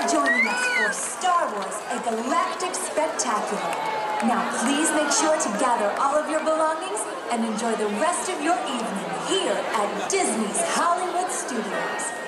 joining us for Star Wars: A Galactic Spectacular. Now please make sure to gather all of your belongings and enjoy the rest of your evening here at Disney's Hollywood Studios.